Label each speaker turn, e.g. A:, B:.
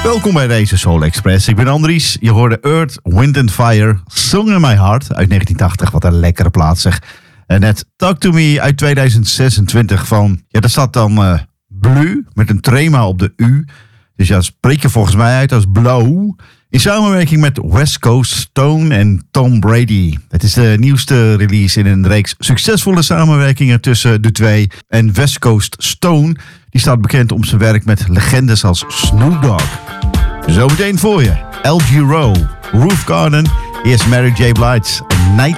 A: Welkom bij deze Soul Express. Ik ben Andries. Je hoorde Earth, Wind and Fire, Song in My Heart uit 1980. Wat een lekkere plaat zeg. En net Talk to Me uit 2026 van... Ja, daar staat dan Blue met een trema op de U. Dus ja, dat spreek je volgens mij uit als blauw. In samenwerking met West Coast Stone en Tom Brady. Het is de nieuwste release in een reeks succesvolle samenwerkingen tussen de twee. En West Coast Stone, die staat bekend om zijn werk met legendes als Snoop Dogg. Zometeen voor je, L.G. Rowe, Roof Garden, eerst Mary J. Blige, Night